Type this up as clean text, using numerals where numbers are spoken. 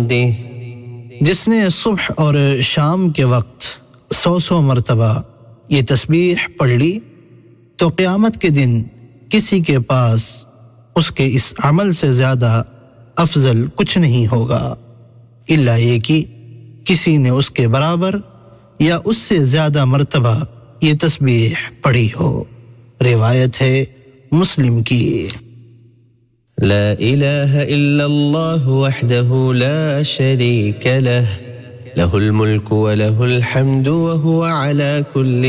बिहम्दिह जिसने सुबह और शाम के वक्त 100 मरतबा ये तस्बीह पढ़ ली तो क़यामत के दिन किसी के पास उसके इस अमल से ज़्यादा अफजल कुछ नहीं होगा, इल्ला ये कि किसी ने उसके बराबर या उससे ज़्यादा मरतबा ये तस्बीह पढ़ी हो। रिवायत है मुस्लिम की। ला इलाहा इल्लल्लाह वहदहु ला शरीक लह, लहुल मुल्कु व लहुल हम्दु व हुवा अला कुल्लि